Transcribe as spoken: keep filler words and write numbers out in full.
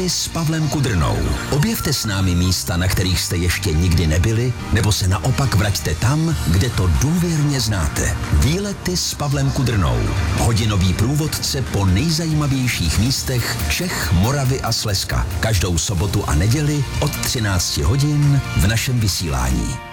s Pavlem Kudrnou. Objevte s námi místa, na kterých jste ještě nikdy nebyli, nebo se naopak vraťte tam, kde to důvěrně znáte. Výlety s Pavlem Kudrnou. Hodinový průvodce po nejzajímavějších místech Čech, Moravy a Slezska. Každou sobotu a neděli od třinácti hodin v našem vysílání.